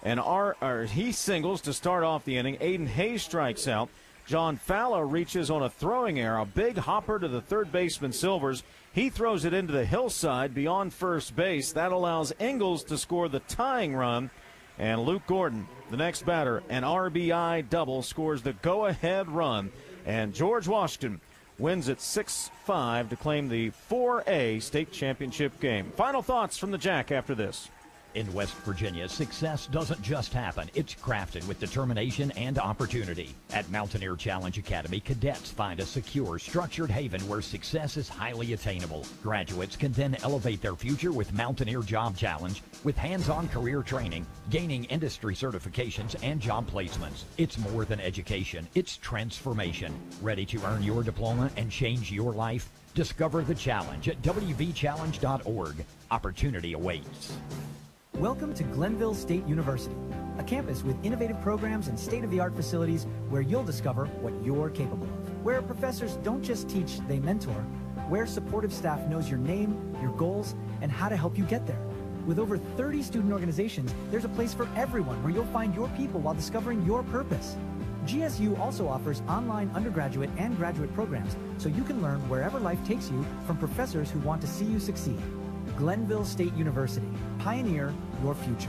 And he singles to start off the inning. Aiden Hayes strikes out. John Fallow reaches on a throwing error, a big hopper to the third baseman Silvers. He throws it into the hillside beyond first base. That allows Ingalls to score the tying run. And Luke Gordon, the next batter, an RBI double, scores the go-ahead run. And George Washington wins it 6-5 to claim the 4A state championship game. Final thoughts from the Jack after this. In West Virginia, success doesn't just happen. It's crafted with determination and opportunity. At Mountaineer Challenge Academy, cadets find a secure, structured haven where success is highly attainable. Graduates can then elevate their future with Mountaineer Job Challenge, with hands-on career training, gaining industry certifications, and job placements. It's more than education. It's transformation. Ready to earn your diploma and change your life? Discover the challenge at wvchallenge.org. Opportunity awaits. Welcome to Glenville State University, a campus with innovative programs and state-of-the-art facilities where you'll discover what you're capable of. Where professors don't just teach, they mentor. Where supportive staff knows your name, your goals, and how to help you get there. With over 30 student organizations, there's a place for everyone where you'll find your people while discovering your purpose. GSU also offers online undergraduate and graduate programs so you can learn wherever life takes you from professors who want to see you succeed. Glenville State University. Pioneer your future.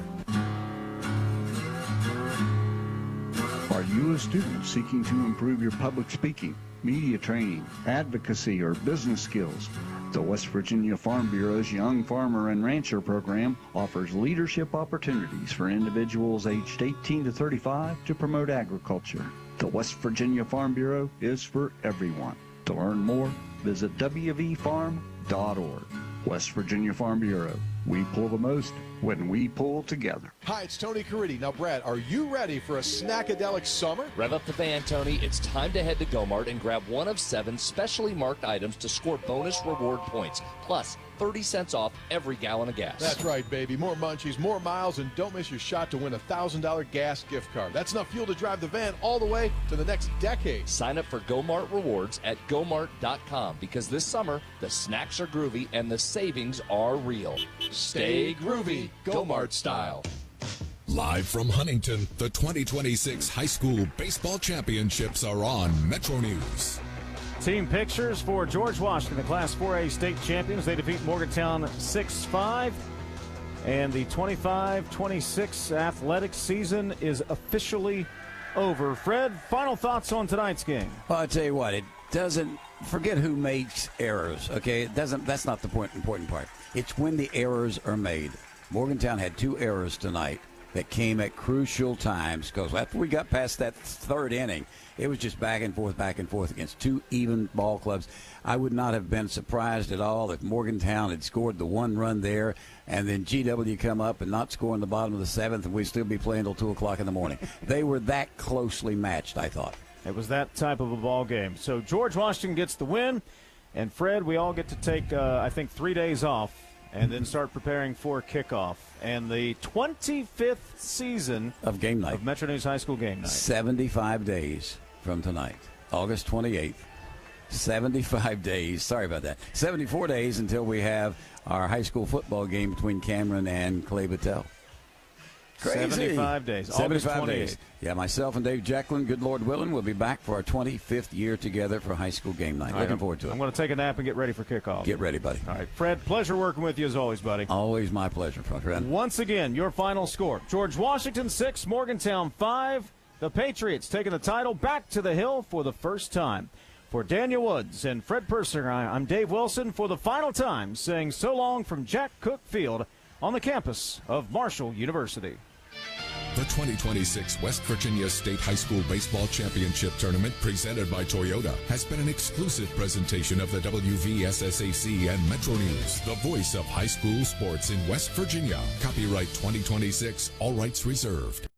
Are you a student seeking to improve your public speaking, media training, advocacy, or business skills? The West Virginia Farm Bureau's Young Farmer and Rancher program offers leadership opportunities for individuals aged 18 to 35 to promote agriculture. The West Virginia Farm Bureau is for everyone. To learn more, visit wvfarm.org. West Virginia Farm Bureau. We pull the most when we pull together. Hi, it's Tony Caridi. Now, Brad, are you ready for a snackadelic summer? Rev up the van, Tony. It's time to head to Go-Mart and grab one of 7 specially marked items to score bonus reward points. Plus, 30 cents off every gallon of gas. That's right, baby. More munchies, more miles, and don't miss your shot to win a $1,000 gas gift card. That's enough fuel to drive the van all the way to the next decade. Sign up for Go-Mart Rewards at GoMart.com because this summer, the snacks are groovy and the savings are real. Stay groovy, Go-Mart style. Live from Huntington, the 2026 High School Baseball Championships are on Metro News. Team pictures for George Washington, the Class 4A state champions. They defeat Morgantown 6-5. And the 25-26 athletic season is officially over. Fred, final thoughts on tonight's game? Well, I'll tell you what, it doesn't forget who makes errors, okay? It doesn't. That's not the important part. It's when the errors are made. Morgantown had 2 errors tonight that came at crucial times because after we got past that third inning, it was just back and forth against 2 even ball clubs. I would not have been surprised at all if Morgantown had scored the 1 run there and then GW come up and not score in the bottom of the 7th, and we'd still be playing till 2 o'clock in the morning. They were that closely matched, I thought. It was that type of a ball game. So George Washington gets the win, and Fred, we all get to take, I think, 3 days off and then start preparing for kickoff. And the 25th season of Game Night, of Metro News High School Game Night. 75 days from tonight, August 28th. 75 days. Sorry about that. 74 days until we have our high school football game between Cameron and Clay Battelle. Crazy. 75 days. 75 days. Yeah, myself and Dave Jacklin, good Lord willing, will be back for our 25th year together for high school game night. Looking forward to it. I'm going to take a nap and get ready for kickoff. Get ready, buddy. All right, Fred, pleasure working with you as always, buddy. Always my pleasure, Fred. Once again, your final score. George Washington 6, Morgantown 5. The Patriots taking the title back to the hill for the first time. For Daniel Woods and Fred Purser, I'm Dave Wilson for the final time saying so long from Jack Cook Field on the campus of Marshall University. The 2026 West Virginia State High School Baseball Championship Tournament presented by Toyota has been an exclusive presentation of the WVSSAC and Metro News, the voice of high school sports in West Virginia. Copyright 2026, all rights reserved.